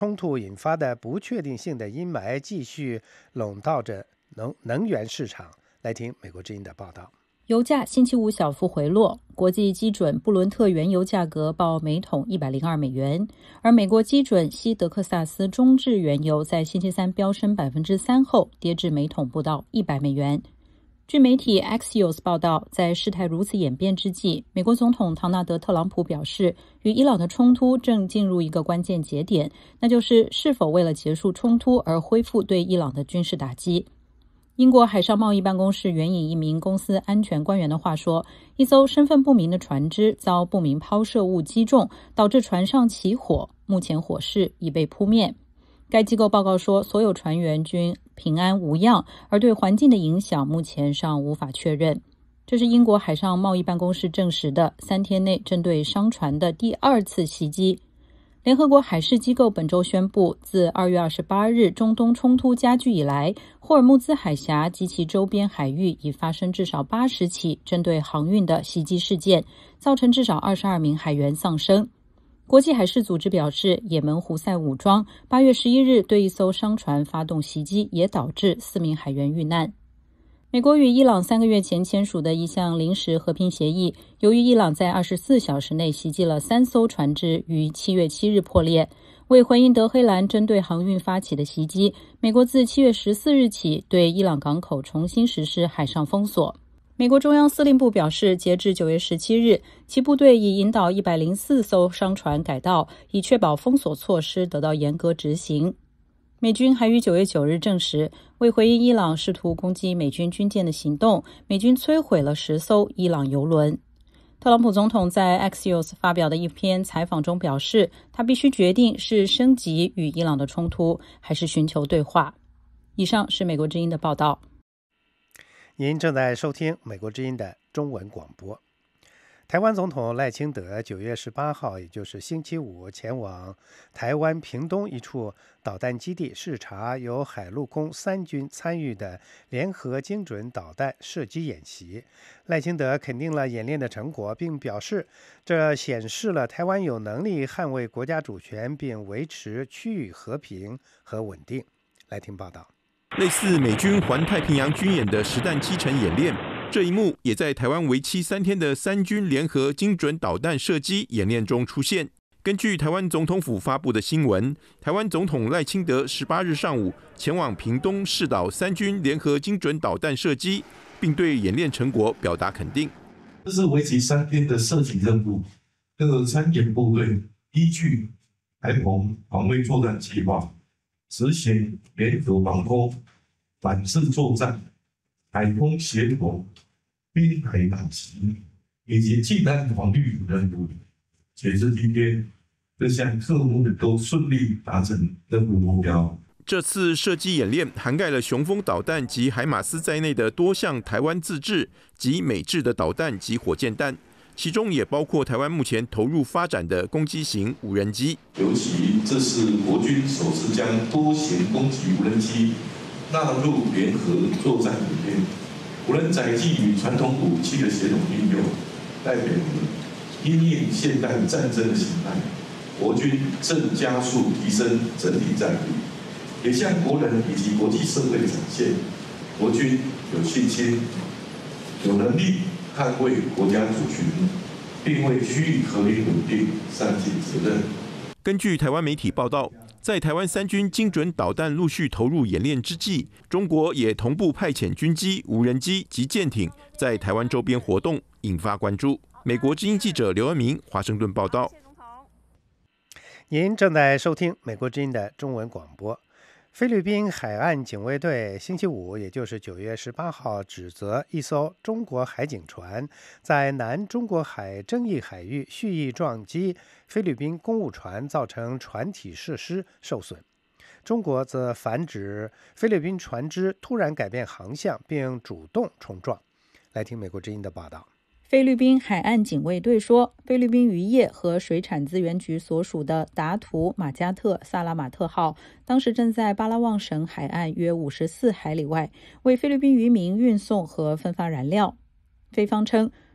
冲突引发的不确定性的阴霾继续笼罩着能源市场。来听美国之音的报道。 油价星期五小幅回落，国际基准布伦特原油价格报每桶102美元，而美国基准西德克萨斯中质原油在星期三飙升3%后，跌至每桶不到100美元。据媒体 Axios 报道，在事态如此演变之际，美国总统唐纳德·特朗普表示，与伊朗的冲突正进入一个关键节点，那就是是否为了结束冲突而恢复对伊朗的军事打击。英国海上贸易办公室援引一名公司安全官员的话说，一艘身份不明的船只遭不明抛射物击中，导致船上起火，目前火势已被扑灭。该机构报告说，所有船员均平安无恙，而对环境的影响目前尚无法确认。这是英国海上贸易办公室证实的3天内针对商船的第2次袭击。联合国海事机构本周宣布，自2月28日中东冲突加剧以来，霍尔木兹海峡及其周边海域已发生至少80起针对航运的袭击事件，造成至少22名海员丧生。国际海事组织表示，也门胡塞武装8月11日对一艘商船发动袭击，也导致4名海员遇难。美国与伊朗3个月前签署的一项临时和平协议，由于伊朗在24小时内袭击了3艘船只，于7月7日破裂。为回应德黑兰针对航运发起的袭击，美国自7月14日起对伊朗港口重新实施海上封锁。美国中央司令部表示，截至9月17日，其部队已引导104艘商船改道，以确保封锁措施得到严格执行。美军还于9月9日证实，为回应伊朗试图攻击美军军舰的行动，美军摧毁了10艘伊朗油轮。特朗普总统在 Axios 发表的一篇采访中表示，他必须决定是升级与伊朗的冲突，还是寻求对话。以上是美国之音的报道。 您正在收听美国之音的中文广播。台湾总统赖清德9月18号，也就是星期五，前往台湾屏东一处导弹基地视察由海陆空3军参与的联合精准导弹射击演习。赖清德肯定了演练的成果，并表示这显示了台湾有能力捍卫国家主权并维持区域和平和稳定。来听报道。 类似美军环太平洋军演的实弹7成演练，这一幕也在台湾为期3天的3军联合精准导弹射击演练中出现。根据台湾总统府发布的新闻，台湾总统赖清德18日上午前往屏东视导3军联合精准导弹射击，并对演练成果表达肯定。 这是为期3天的射击任务，各参演部队依据台澎防卫作战计划，执行联合防空、反制作战、海空协同、滨海打击以及近岸防御任务。截至今天，这项任务都顺利达成任务目标。 这次射击演练涵盖了雄风导弹及海马斯在内的多项台湾自制及美制的导弹及火箭弹，其中也包括台湾目前投入发展的攻击型无人机。 尤其这是国军首次将多型攻击无人机纳入联合作战里面，无人载具与传统武器的协同运用，代表因应现代战争的形态，国军正加速提升整体战力，也向国人以及国际社会展现，国军有信心、有能力捍卫国家主权，并为区域和平稳定善尽责任。 根据台湾媒体报道，在台湾3军精准导弹陆续投入演练之际，中国也同步派遣军机、无人机及舰艇在台湾周边活动，引发关注。美国之音记者刘恩明华盛顿报道。 您正在收听美国之音的中文广播。菲律宾海岸警卫队星期五，也就是9月18号，指责一艘中国海警船在南中国海争议海域蓄意撞击菲律宾公务船，造成船体设施受损。中国则反指菲律宾船只突然改变航向并主动冲撞。来听美国之音的报道。 菲律宾海岸警卫队说，菲律宾渔业和水产资源局所属的达图马加特萨拉马特号当时正在巴拉望省海岸约54海里外，为菲律宾渔民运送和分发燃料。菲方称，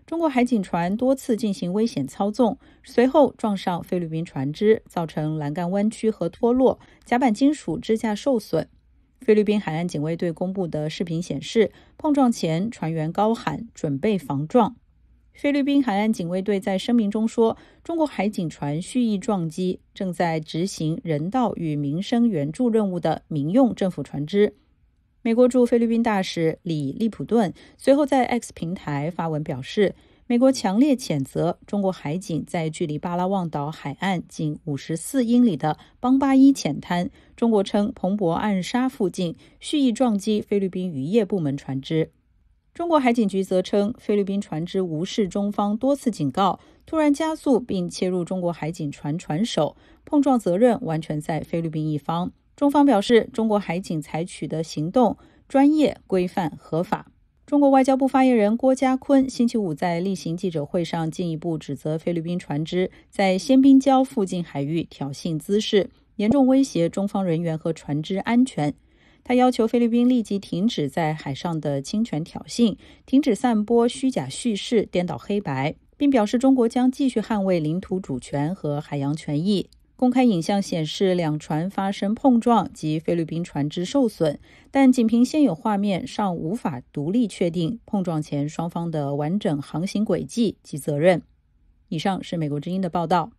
中国海警船多次进行危险操纵，随后撞上菲律宾船只，造成栏杆弯曲和脱落，甲板金属支架受损。菲律宾海岸警卫队公布的视频显示，碰撞前船员高喊准备防撞。菲律宾海岸警卫队在声明中说，中国海警船蓄意撞击正在执行人道与民生援助任务的民用政府船只。美国驻菲律宾大使李利普顿随后在 X 平台发文表示，美国强烈谴责中国海警在距离巴拉望岛海岸仅54英里的邦巴伊浅滩，中国称蓬勃暗沙附近蓄意撞击菲律宾渔业部门船只。中国海警局则称，菲律宾船只无视中方多次警告，突然加速并切入中国海警船船首，碰撞责任完全在菲律宾一方。中方表示，中国海警采取的行动专业、规范、合法。中国外交部发言人郭家坤星期五在例行记者会上进一步指责菲律宾船只在仙宾礁附近海域挑衅滋事，严重威胁中方人员和船只安全。他要求菲律宾立即停止在海上的侵权挑衅，停止散播虚假叙事，颠倒黑白，并表示中国将继续捍卫领土主权和海洋权益。公开影像显示两船发生碰撞及菲律宾船只受损，但仅凭现有画面尚无法独立确定碰撞前双方的完整航行轨迹及责任。以上是美国之音的报道。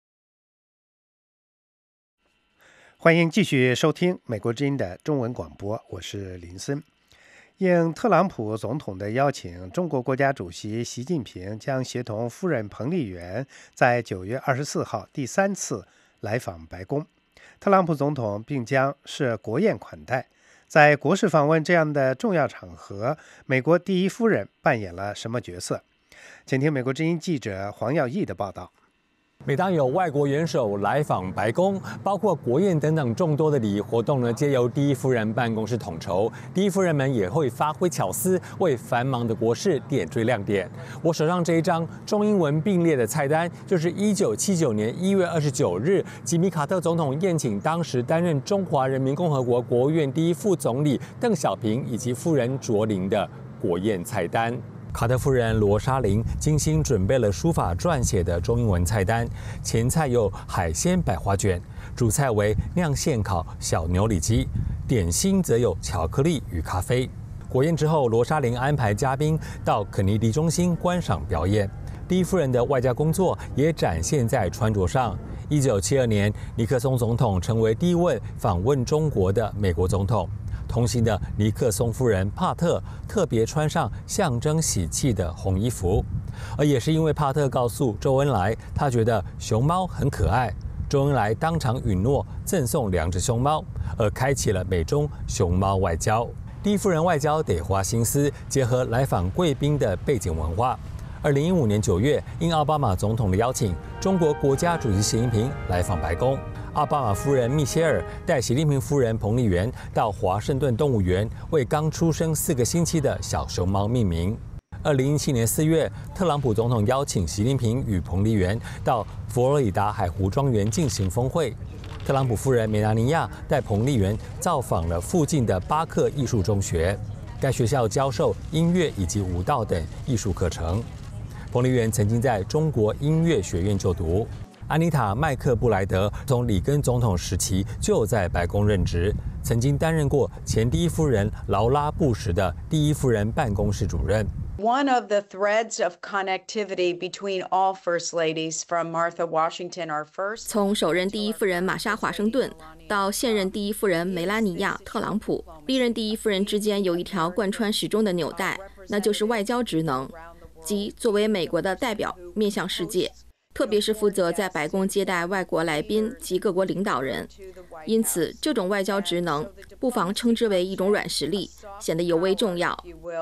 欢迎继续收听美国之音的中文广播，我是林森。应特朗普总统的邀请，中国国家主席习近平将协同夫人彭丽媛在9月24号第3次来访白宫。特朗普总统并将设国宴款待。在国事访问这样的重要场合，美国第一夫人扮演了什么角色？请听美国之音记者黄耀义的报道。 每当有外国元首来访白宫，包括国宴等等众多的礼仪活动呢，皆由第一夫人办公室统筹。第一夫人们也会发挥巧思，为繁忙的国事点缀亮点。我手上这一张中英文并列的菜单，就是1979年1月29日吉米·卡特总统宴请当时担任中华人民共和国国务院第一副总理邓小平以及夫人卓琳的国宴菜单。卡特夫人罗莎琳精心准备了书法撰写的中英文菜单，前菜有海鲜百花卷，主菜为酿现烤小牛里脊，点心则有巧克力与咖啡。国宴之后，罗莎琳安排嘉宾到肯尼迪中心观赏表演。第一夫人的外交工作也展现在穿着上。1972年，尼克松总统成为第一位访问中国的美国总统。同行的尼克松夫人帕特特别穿上象征喜气的红衣服，而也是因为帕特告诉周恩来，他觉得熊猫很可爱，周恩来当场允诺赠送2只熊猫，而开启了美中熊猫外交。第一夫人外交得花心思，结合来访贵宾的背景文化。2015年9月，应奥巴马总统的邀请，中国国家主席习近平来访白宫。奥巴马夫人密歇尔带习近平夫人彭丽媛到华盛顿动物园，为刚出生4个星期的小熊猫命名。2017年4月，特朗普总统邀请习近平与彭丽媛到佛罗里达海湖庄园进行峰会。特朗普夫人梅拉尼亚带彭丽媛造访了附近的巴克艺术中学，该学校教授音乐以及舞蹈等艺术课程。彭丽媛曾经在中国音乐学院就读。安妮塔·麦克布莱德从里根总统时期就在白宫任职，曾经担任过前第一夫人劳拉·布什的第一夫人办公室主任。 One of the threads of connectivity between all first ladies from Martha Washington, our first. 从首任第一夫人玛莎·华盛顿到现任第一夫人梅拉尼亚·特朗普，历任第一夫人之间有一条贯穿始终的纽带，那就是外交职能，即作为美国的代表面向世界。特别是负责在白宫接待外国来宾及各国领导人，因此这种外交职能不妨称之为一种软实力，显得尤为重要。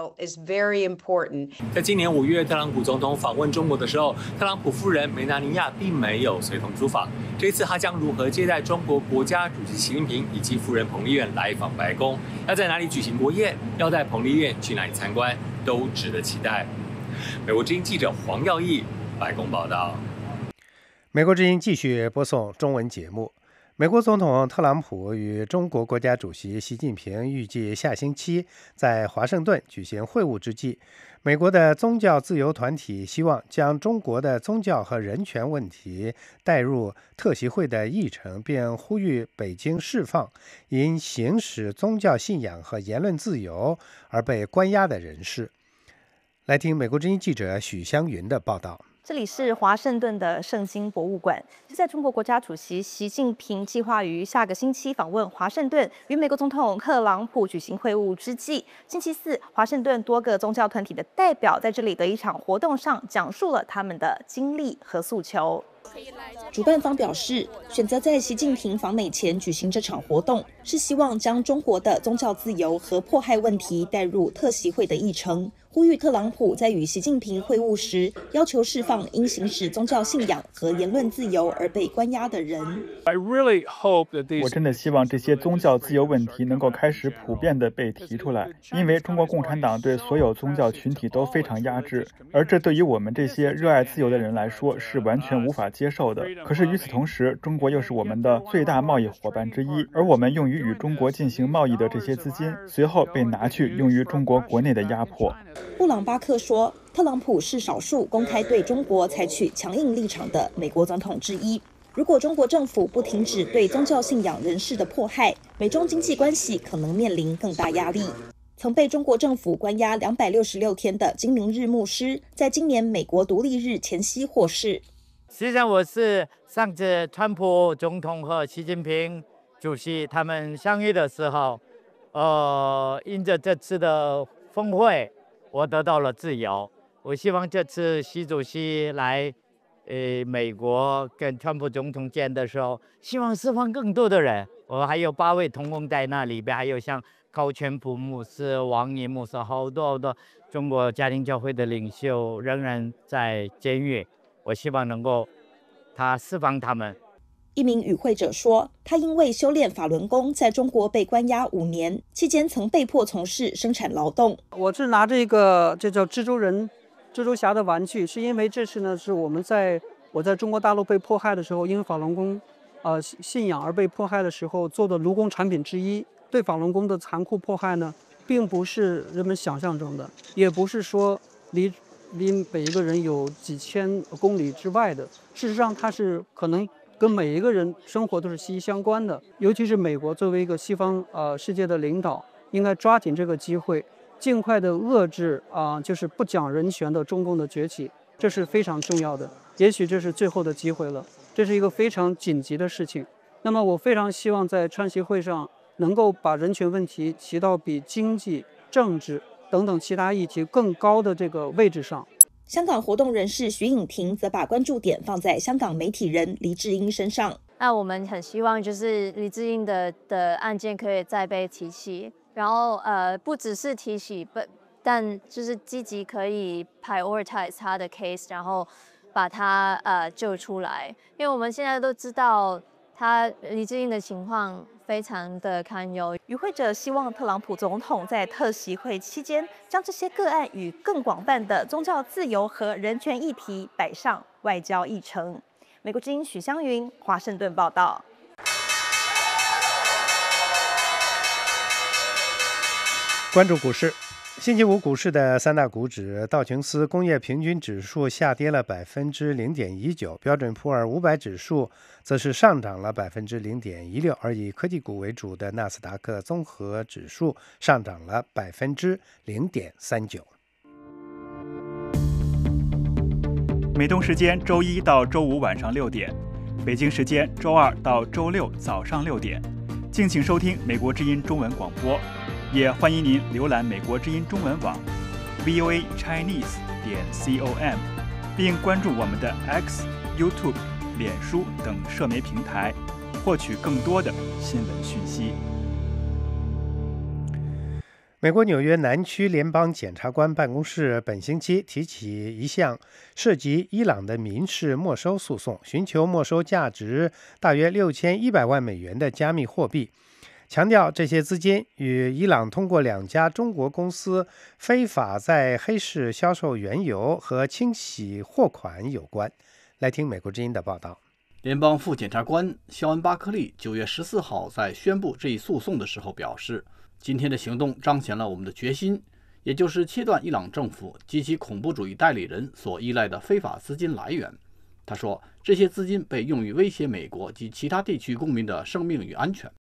在今年5月特朗普总统访问中国的时候，特朗普夫人梅拉尼亚并没有随同出访。这次他将如何接待中国国家主席习近平以及夫人彭丽媛来访白宫？要在哪里举行国宴？要带彭丽媛去哪里参观？都值得期待。美国之音记者黄耀义白宫报道。 美国之音继续播送中文节目。 美国总统特朗普与中国国家主席习近平预计下星期在华盛顿举行会晤之际，美国的宗教自由团体希望将中国的宗教和人权问题带入特席会的议程，并呼吁北京释放因行使宗教信仰和言论自由而被关押的人士。来听美国之音记者许湘云的报道。 这里是华盛顿的圣经博物馆，就在中国国家主席习近平计划于下个星期访问华盛顿，与美国总统特朗普举行会晤之际，星期四，华盛顿多个宗教团体的代表在这里的一场活动上讲述了他们的经历和诉求。主办方表示，选择在习近平访美前举行这场活动，是希望将中国的宗教自由和迫害问题带入特席会的议程，呼吁特朗普在与习近平会晤时，要求释放因行使宗教信仰和言论自由而被关押的人。 我真的希望这些宗教自由问题能够开始普遍地被提出来，因为中国共产党对所有宗教群体都非常压制，而这对于我们这些热爱自由的人来说是完全无法接受的。可是与此同时，中国又是我们的最大贸易伙伴之一，而我们用于与中国进行贸易的这些资金，随后被拿去用于中国国内的压迫。 布朗巴克说，特朗普是少数公开对中国采取强硬立场的美国总统之一。如果中国政府不停止对宗教信仰人士的迫害，美中经济关系可能面临更大压力。曾被中国政府关押266天的金明日牧师，在今年美国独立日前夕获释。 实际上，我是上次川普总统和习近平主席他们相遇的时候，因着这次的峰会，我得到了自由。我希望这次习主席来美国跟川普总统见的时候，希望释放更多的人。我还有8位同工在那里边，还有像高全普牧师、王毅牧师，好多中国家庭教会的领袖仍然在监狱。我希望能够他释放他们。 一名与会者说，他因为修炼法轮功，在中国被关押5年，期间曾被迫从事生产劳动。 我是拿这叫蜘蛛侠的玩具，是因为这次呢是我在中国大陆被迫害的时候，因为法轮功信仰而被迫害的时候做的卢功产品之一。对法轮功的残酷迫害呢，并不是人们想象中的，也不是说离每一个人有几千公里之外的。事实上，它是可能跟每一个人生活都是息息相关的。尤其是美国作为一个西方世界的领导，应该抓紧这个机会，尽快的遏制就是不讲人权的中共的崛起，这是非常重要的。也许这是最后的机会了，这是一个非常紧急的事情。那么我非常希望在川习会上能够把人权问题提到比经济、政治等等其他议题更高的这个位置上。 香港活动人士徐颖婷则把关注点放在香港媒体人黎智英身上。 那我们很希望就是黎智英的案件可以再被提起，然后不只是提起，但就是积极可以 prioritize 他的 case， 然后把他救出来，因为我们现在都知道黎智英的情况非常的堪忧。 与会者希望特朗普总统在特席会期间将这些个案与更广泛的宗教自由和人权议题摆上外交议程。美国之音许湘云，华盛顿报道。 关注股市，星期五股市的3大股指，道琼斯工业平均指数下跌了 0.19%， 标准普尔500指数则是上涨了 0.16%， 而以科技股为主的纳斯达克综合指数上涨了 0.39%。 美东时间周1到周5晚上6点，北京时间周2到周6早上6点，敬请收听美国之音中文广播，也欢迎您浏览美国之音中文网 voachinese.com， 并关注我们的 X、YouTube、脸书等社媒平台，获取更多的新闻讯息。 美国纽约南区联邦检察官办公室本星期提起一项涉及伊朗的民事没收诉讼，寻求没收价值大约6100万美元的加密货币，强调这些资金与伊朗通过2家中国公司非法在黑市销售原油和清洗货款有关。来听美国之音的报道。 联邦副检察官肖恩·巴克利9月14号在宣布这一诉讼的时候表示，今天的行动彰显了我们的决心，也就是切断伊朗政府及其恐怖主义代理人所依赖的非法资金来源。他说，这些资金被用于威胁美国及其他地区公民的生命与安全。